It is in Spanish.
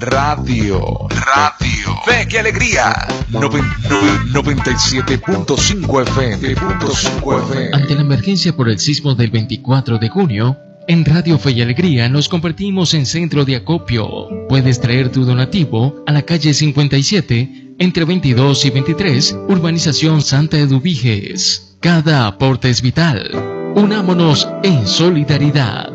Radio. Fe que alegría. 97.5 FM. Ante la emergencia por el sismo del 24 de junio, en Radio Fe y Alegría nos convertimos en centro de acopio. Puedes traer tu donativo a la calle 57, entre 22 y 23, Urbanización Santa Eduviges. Cada aporte es vital. Unámonos en solidaridad.